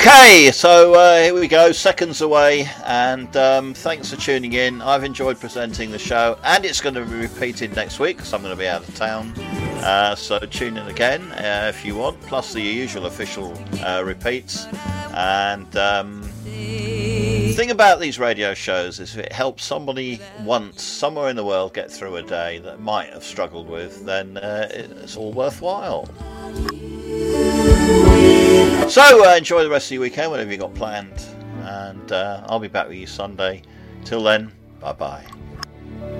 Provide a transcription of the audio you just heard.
Okay, so here we go, seconds away, and thanks for tuning in. I've enjoyed presenting the show, and it's going to be repeated next week because I'm going to be out of town. So tune in again if you want, plus the usual official repeats. And the thing about these radio shows is if it helps somebody once, somewhere in the world, get through a day that might have struggled with, then it's all worthwhile. So enjoy the rest of your weekend, whatever you got planned, and I'll be back with you Sunday. Till then, bye bye.